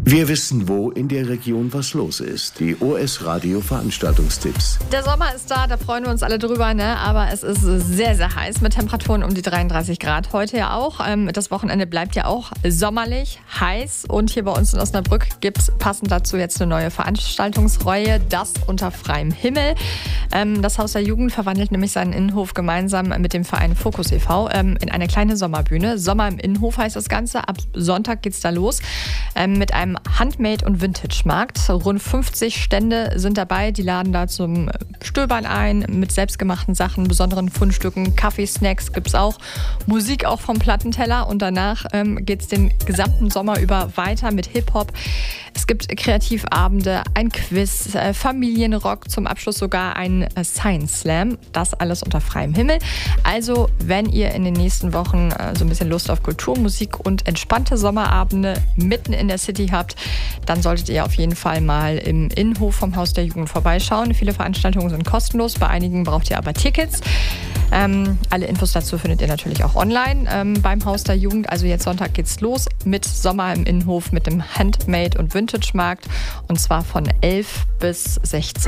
Wir wissen, wo in der Region was los ist. Die OS Radio Veranstaltungstipps. Der Sommer ist da freuen wir uns alle drüber, ne? Aber es ist sehr, sehr heiß mit Temperaturen um die 33 Grad. Heute ja auch. Das Wochenende bleibt ja auch sommerlich heiß. Und hier bei uns in Osnabrück gibt es passend dazu jetzt eine neue Veranstaltungsreihe, das unter freiem Himmel. Das Haus der Jugend verwandelt nämlich seinen Innenhof gemeinsam mit dem Verein Fokus e.V. In eine kleine Sommerbühne. Sommer im Innenhof heißt das Ganze. Ab Sonntag geht's da los mit einem Handmade- und Vintage-Markt. Rund 50 Stände sind dabei. Die laden da zum Stöbern ein mit selbstgemachten Sachen, besonderen Fundstücken, Kaffee, Snacks gibt's auch. Musik auch vom Plattenteller. Und danach geht's den gesamten Sommer über weiter mit Hip-Hop. Es gibt Kreativabende, ein Quiz, Familienrock, zum Abschluss sogar ein Science Slam. Das alles unter freiem Himmel. Also, wenn ihr in den nächsten Wochen so ein bisschen Lust auf Kultur, Musik und entspannte Sommerabende mitten in der City habt, dann solltet ihr auf jeden Fall mal im Innenhof vom Haus der Jugend vorbeischauen. Viele Veranstaltungen sind kostenlos, bei einigen braucht ihr aber Tickets. Alle Infos dazu findet ihr natürlich auch online beim Haus der Jugend. Also jetzt Sonntag geht's los mit Sommer im Innenhof, mit dem Handmade- und Vintage-Markt. Und zwar von 11 bis 16